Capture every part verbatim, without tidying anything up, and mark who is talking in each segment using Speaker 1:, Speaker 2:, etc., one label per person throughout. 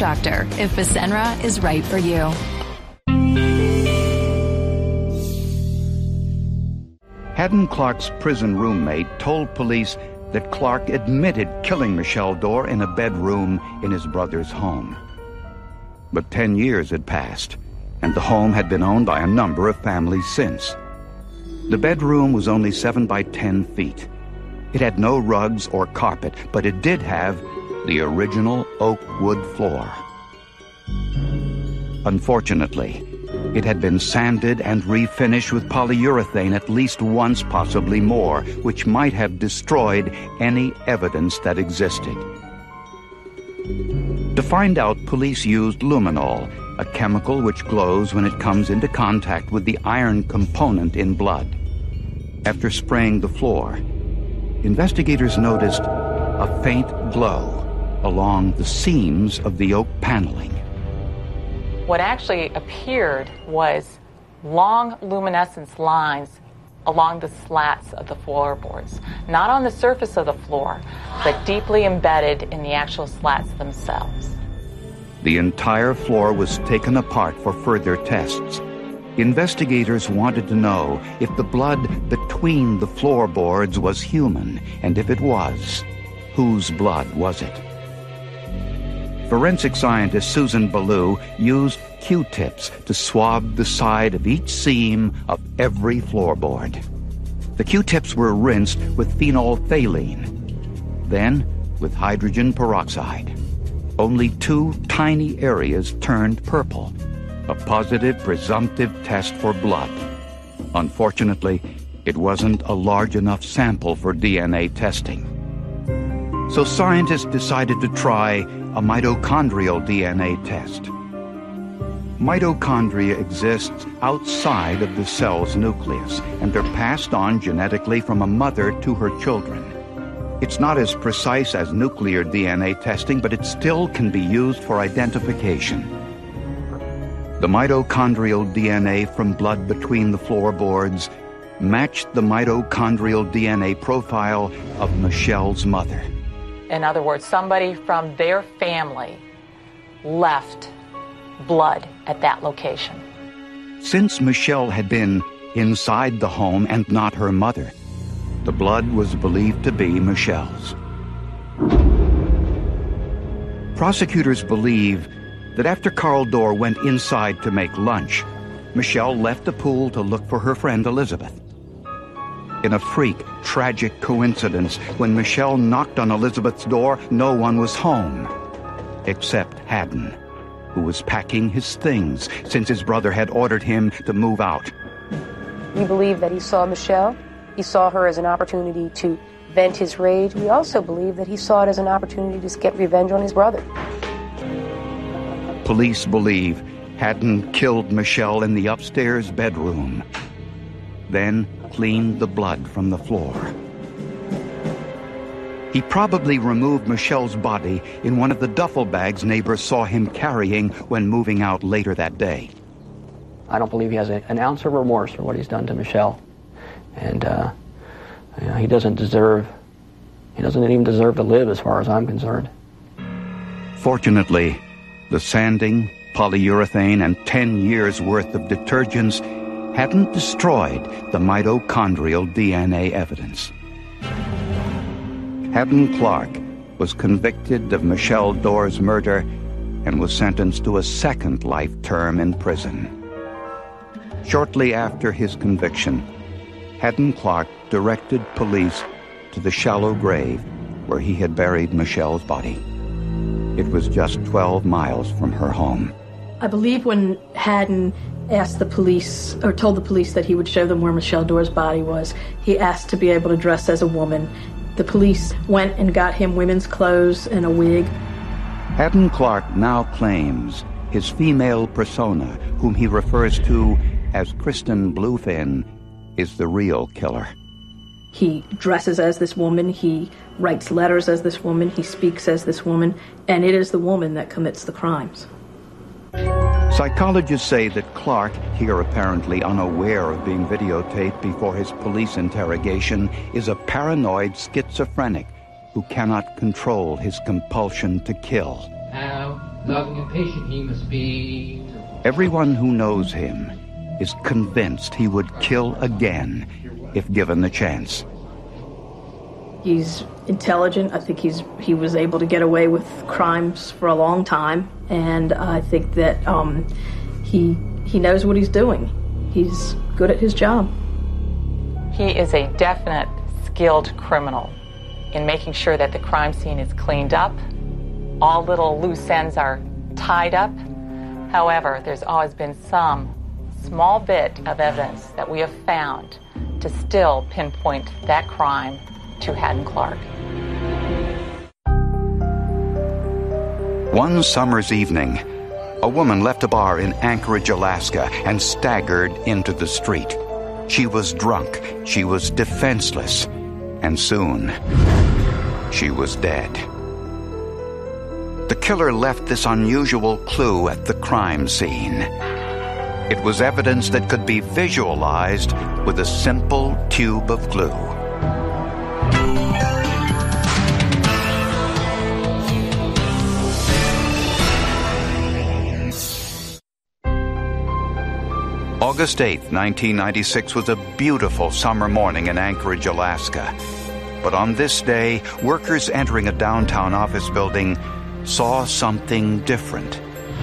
Speaker 1: doctor if Fasenra is right for you.
Speaker 2: Haddon Clark's prison roommate told police that Clark admitted killing Michelle Dorr in a bedroom in his brother's home. But ten years had passed, and the home had been owned by a number of families since. The bedroom was only seven by ten feet. It had no rugs or carpet, but it did have the original oak wood floor. Unfortunately, it had been sanded and refinished with polyurethane at least once, possibly more, which might have destroyed any evidence that existed. To find out, police used luminol, a chemical which glows when it comes into contact with the iron component in blood. After spraying the floor, investigators noticed a faint glow along the seams of the oak paneling.
Speaker 3: What actually appeared was long luminescence lines along the slats of the floorboards, not on the surface of the floor, but deeply embedded in the actual slats themselves.
Speaker 2: The entire floor was taken apart for further tests. Investigators wanted to know if the blood between the floorboards was human, and if it was, whose blood was it? Forensic scientist Susan Ballou used Q-tips to swab the side of each seam of every floorboard. The Q-tips were rinsed with phenolphthalein, then with hydrogen peroxide. Only two tiny areas turned purple, a positive presumptive test for blood. Unfortunately, it wasn't a large enough sample for D N A testing. So scientists decided to try a mitochondrial D N A test. Mitochondria exists outside of the cell's nucleus, and they're passed on genetically from a mother to her children. It's not as precise as nuclear D N A testing, but it still can be used for identification. The mitochondrial D N A from blood between the floorboards matched the mitochondrial D N A profile of Michelle's mother.
Speaker 3: In other words, somebody from their family left blood at that location.
Speaker 2: Since Michelle had been inside the home and not her mother, the blood was believed to be Michelle's. Prosecutors believe that after Carl Dorr went inside to make lunch, Michelle left the pool to look for her friend Elizabeth. In a freak, tragic coincidence, when Michelle knocked on Elizabeth's door, no one was home, except Haddon, who was packing his things since his brother had ordered him to move out.
Speaker 4: We believe that he saw Michelle. He saw her as an opportunity to vent his rage. We also believe that he saw it as an opportunity to get revenge on his brother.
Speaker 2: Police believe Haddon killed Michelle in the upstairs bedroom, then cleaned the blood from the floor. He probably removed Michelle's body in one of the duffel bags neighbors saw him carrying when moving out later that day.
Speaker 5: I don't believe he has a, an ounce of remorse for what he's done to Michelle. And uh, you know, he doesn't deserve, he doesn't even deserve to live as far as I'm concerned.
Speaker 2: Fortunately, the sanding, polyurethane, and ten years' worth of detergents hadn't destroyed the mitochondrial D N A evidence. Haddon Clark was convicted of Michelle Dorr's murder and was sentenced to a second life term in prison. Shortly after his conviction, Haddon Clark directed police to the shallow grave where he had buried Michelle's body. It was just twelve miles from her home.
Speaker 6: I believe when Haddon asked the police, or told the police that he would show them where Michelle Dorr's body was, he asked to be able to dress as a woman. The police went and got him women's clothes and a wig.
Speaker 2: Haddon Clark now claims his female persona, whom he refers to as Kristen Bluefin, is the real killer.
Speaker 6: He dresses as this woman, he writes letters as this woman, he speaks as this woman, and it is the woman that commits the crimes.
Speaker 2: Psychologists say that Clark, here apparently unaware of being videotaped before his police interrogation, is a paranoid schizophrenic who cannot control his compulsion to kill.
Speaker 7: How Loving and patient he must be.
Speaker 2: Everyone who knows him is convinced he would kill again if given the chance.
Speaker 6: He's intelligent. I think he's he was able to get away with crimes for a long time, and I think that um, he he knows what he's doing. He's good at his job.
Speaker 3: He is a definite skilled criminal in making sure that the crime scene is cleaned up, all little loose ends are tied up. However, there's always been some small bit of evidence that we have found to still pinpoint that crime to Hadden Clark.
Speaker 2: One summer's evening, a woman left a bar in Anchorage, Alaska, and staggered into the street. She was drunk, she was defenseless, and soon, she was dead. The killer left this unusual clue at the crime scene. It was evidence that could be visualized with a simple tube of glue. August eighth, nineteen ninety-six was a beautiful summer morning in Anchorage, Alaska. But on this day, workers entering a downtown office building saw something different.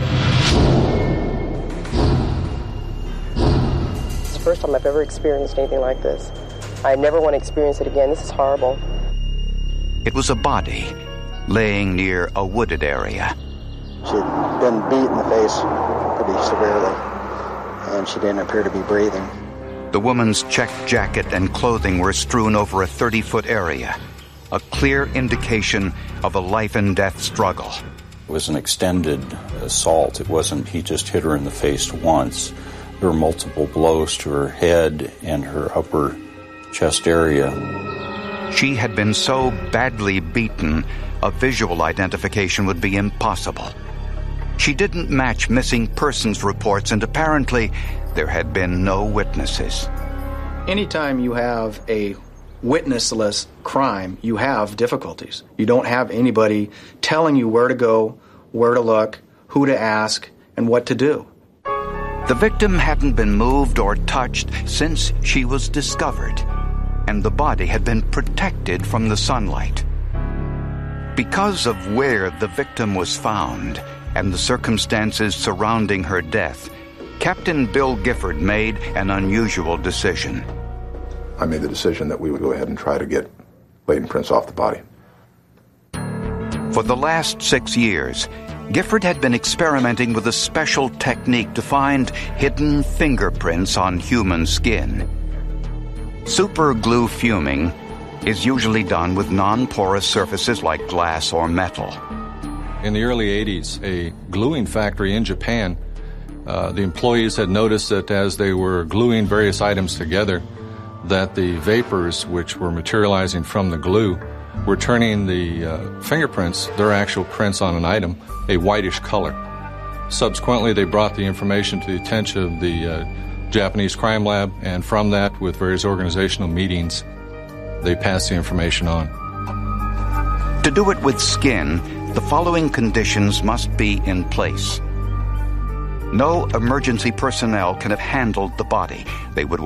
Speaker 8: It's the first time I've ever experienced anything like this. I never want to experience it again. This is horrible.
Speaker 2: It was a body laying near a wooded area.
Speaker 9: She'd been beat in the face pretty severely, and she didn't appear to be breathing.
Speaker 2: The woman's checked jacket and clothing were strewn over a thirty-foot area, a clear indication of a life-and-death struggle.
Speaker 10: It was an extended assault. It wasn't he just hit her in the face once. There were multiple blows to her head and her upper chest area.
Speaker 2: She had been so badly beaten, a visual identification would be impossible. She didn't match missing persons reports, and apparently there had been no witnesses.
Speaker 11: Anytime you have a witnessless crime, you have difficulties. You don't have anybody telling you where to go, where to look, who to ask, and what to do.
Speaker 2: The victim hadn't been moved or touched since she was discovered, and the body had been protected from the sunlight. Because of where the victim was found and the circumstances surrounding her death, Captain Bill Gifford made an unusual decision.
Speaker 12: I made the decision that we would go ahead and try to get latent prints off the body.
Speaker 2: For the last six years, Gifford had been experimenting with a special technique to find hidden fingerprints on human skin. Super glue fuming is usually done with non-porous surfaces like glass or metal.
Speaker 13: In the early eighties, a gluing factory in Japan, uh, the employees had noticed that as they were gluing various items together, that the vapors which were materializing from the glue were turning the uh, fingerprints, their actual prints on an item, a whitish color. Subsequently, they brought the information to the attention of the uh, Japanese crime lab, and from that, with various organizational meetings, they passed the information on.
Speaker 2: To do it with skin, the following conditions must be in place. No emergency personnel can have handled the body. They would